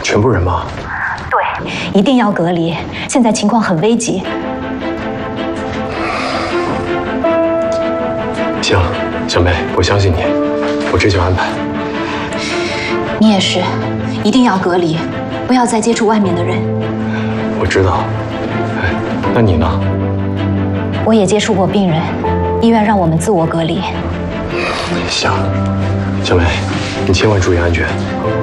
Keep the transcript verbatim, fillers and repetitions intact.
全部人吗？ 对，一定要隔离。现在情况很危急。 行，小梅，我相信你，我这就安排。 你也是，一定要隔离，不要再接触外面的人。 我知道。哎，那你呢？ 我也接触过病人，医院让我们自我隔离。 行，小梅，你千万注意安全。